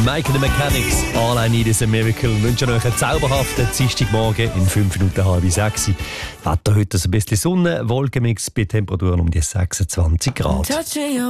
Mike and the Mechanics, All I Need is a Miracle. Ich wünsche euch einen zauberhaften Dienstagmorgen in 5 Minuten, 5:30. Wetter heute ein bisschen Sonne, Wolkenmix bei Temperaturen um die 26 Grad.